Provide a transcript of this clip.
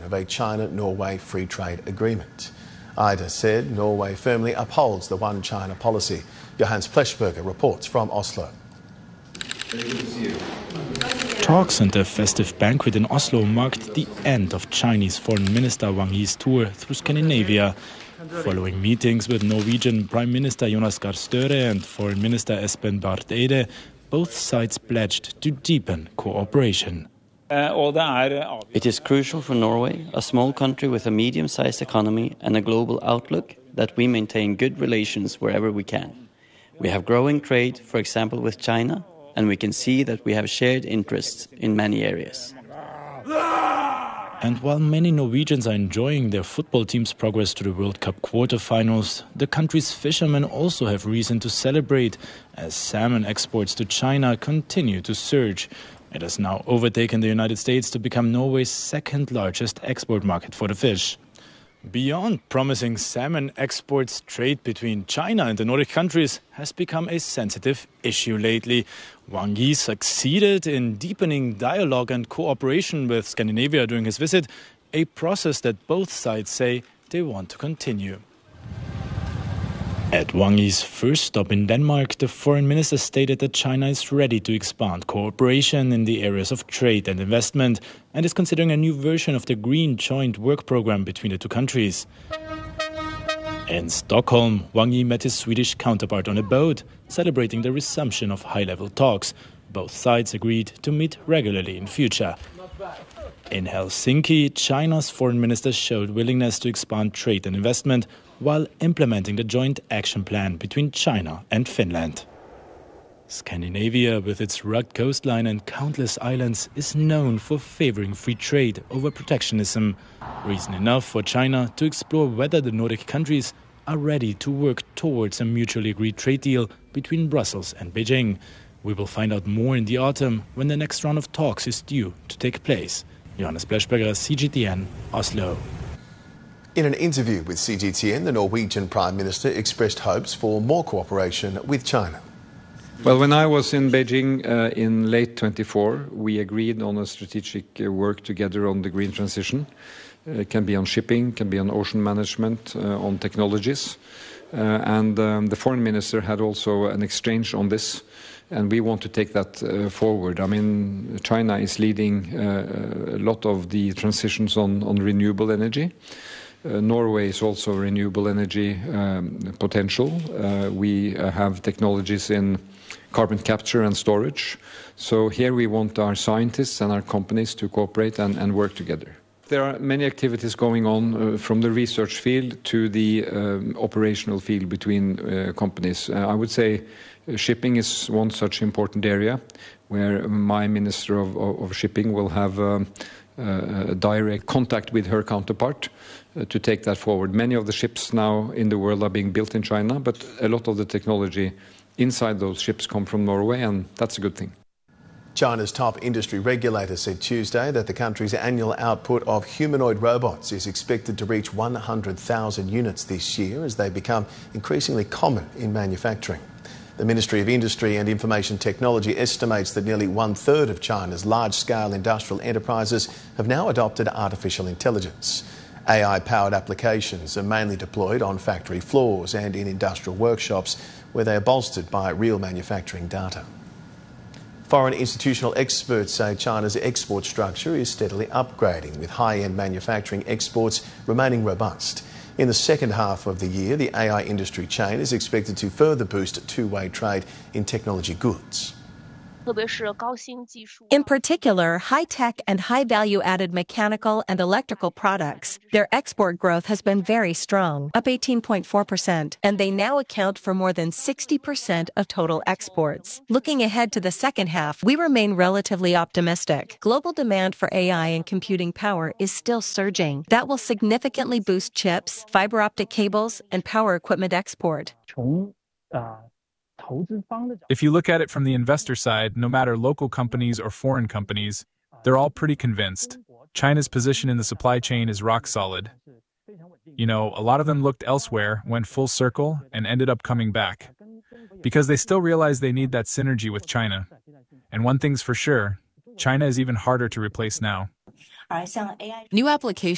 of a China-Norway free trade agreement. Ida said Norway firmly upholds the One China policy. Johannes Pleshberger reports from Oslo. Talks and a festive banquet in Oslo marked the end of Chinese Foreign Minister Wang Yi's tour through Scandinavia. Following meetings with Norwegian Prime Minister Jonas Gahr Støre and Foreign Minister Espen Barth Eide, both sides pledged to deepen cooperation. It is crucial for Norway, a small country with a medium-sized economy and a global outlook, that we maintain good relations wherever we can. We have growing trade, for example, with China, and we can see that we have shared interests in many areas. And while many Norwegians are enjoying their football team's progress to the World Cup quarterfinals, the country's fishermen also have reason to celebrate, as salmon exports to China continue to surge. It has now overtaken the United States to become Norway's second largest export market for the fish. Beyond promising salmon exports, trade between China and the Nordic countries has become a sensitive issue lately. Wang Yi succeeded in deepening dialogue and cooperation with Scandinavia during his visit, a process that both sides say they want to continue. At Wang Yi's first stop in Denmark, the foreign minister stated that China is ready to expand cooperation in the areas of trade and investment and is considering a new version of the Green Joint Work Programme between the two countries. In Stockholm, Wang Yi met his Swedish counterpart on a boat, celebrating the resumption of high-level talks. Both sides agreed to meet regularly in future. In Helsinki, China's foreign minister showed willingness to expand trade and investment while implementing the joint action plan between China and Finland. Scandinavia, with its rugged coastline and countless islands, is known for favoring free trade over protectionism. Reason enough for China to explore whether the Nordic countries are ready to work towards a mutually agreed trade deal between Brussels and Beijing. We will find out more in the autumn when the next round of talks is due to take place. Johannes Pleshberger, CGTN, Oslo. In an interview with CGTN, the Norwegian Prime Minister expressed hopes for more cooperation with China. Well, when I was in Beijing in late 24, we agreed on a strategic work together on the green transition. It can be on shipping, can be on ocean management, on technologies. And the foreign minister had also an exchange on this. And we want to take that forward. I mean, China is leading a lot of the transitions on renewable energy. Norway is also renewable energy potential. We have technologies in carbon capture and storage. So here we want our scientists and our companies to cooperate and work together. There are many activities going on from the research field to the operational field between companies. I would say shipping is one such important area where my Minister of Shipping will have direct contact with her counterpart to take that forward. Many of the ships now in the world are being built in China, but a lot of the technology inside those ships come from Norway, and that's a good thing. China's top industry regulator said Tuesday that the country's annual output of humanoid robots is expected to reach 100,000 units this year as they become increasingly common in manufacturing. The Ministry of Industry and Information Technology estimates that nearly one-third of China's large-scale industrial enterprises have now adopted artificial intelligence. AI-powered applications are mainly deployed on factory floors and in industrial workshops where they are bolstered by real manufacturing data. Foreign institutional experts say China's export structure is steadily upgrading, with high-end manufacturing exports remaining robust. In the second half of the year, the AI industry chain is expected to further boost two-way trade in technology goods. In particular, high-tech and high-value-added mechanical and electrical products. Their export growth has been very strong, up 18.4%, and they now account for more than 60% of total exports. Looking ahead to the second half, we remain relatively optimistic. Global demand for AI and computing power is still surging. That will significantly boost chips, fiber optic cables, and power equipment export. If you look at it from the investor side, no matter local companies or foreign companies, they're all pretty convinced. China's position in the supply chain is rock solid. You know, a lot of them looked elsewhere, went full circle, and ended up coming back. Because they still realize they need that synergy with China. And one thing's for sure, China is even harder to replace now. New applications